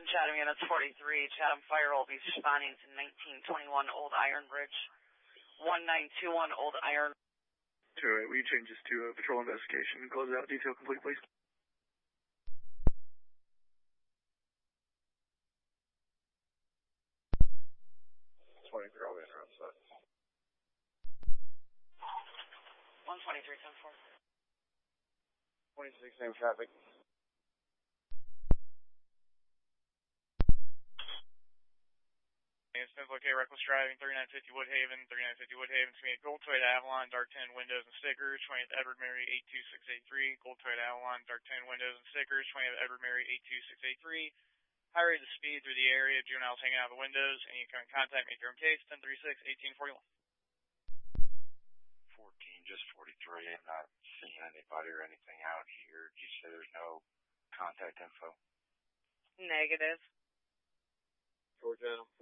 Chatham Units 43, Chatham Fire will be responding to 1921 Old Iron Bridge, 1921 Old Iron. 208, will you change this to a patrol investigation and close it out? Detail complete, please. I'll be around set. 123, 10-4. 26, same traffic. Instance located reckless driving, 3950 Woodhaven, 3950 Woodhaven, community Gold Toyota Avalon, dark 10 windows and stickers, 20th Edward Mary 82683, Gold Toyota Avalon, dark 10 windows and stickers, 20th Edward Mary 82683. High rate of speed through the area, juveniles hanging out of the windows, and you come in contact, make your own case, 1036-1841. 14, just 43. I'm not seeing anybody or anything out here. Did you say there's no contact info? Negative. Georgia.